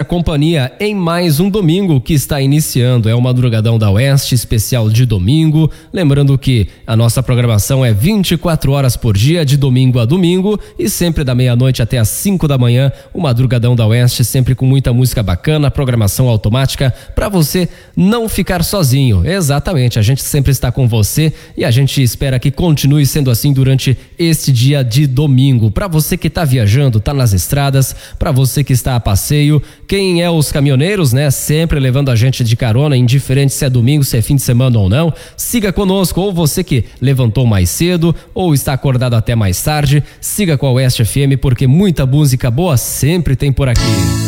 companhia em mais um domingo que está iniciando. É o Madrugadão da Oeste, especial de domingo. Lembrando que a nossa programação é 24 horas por dia, de domingo a domingo, e sempre da meia-noite até as 5 da manhã, o Madrugadão da Oeste, sempre com muita música bacana, programação automática, para você não ficar sozinho. Exatamente, a gente sempre está com você e a gente espera que continue sendo assim durante este dia de domingo. Para você que está viajando, está nas estradas, para você que está a passeio, quem é os caminhoneiros, né? Sempre levando a gente de carona, indiferente se é domingo, se é fim de semana ou não. Siga conosco, ou você que levantou mais cedo ou está acordado até mais tarde, siga com a Oeste FM, porque muita música boa sempre tem por aqui.